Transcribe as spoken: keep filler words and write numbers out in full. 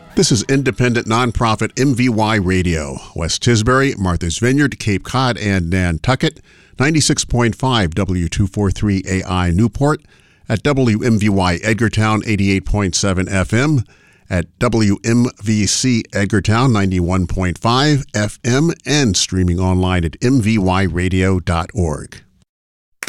This is independent nonprofit M V Y Radio. West Tisbury, Martha's Vineyard, Cape Cod, and Nantucket. ninety-six point five W two forty-three A I Newport. At W M V Y Edgartown, eighty-eight point seven F M. At W M V C Edgartown, ninety-one point five F M. And streaming online at m v y radio dot org.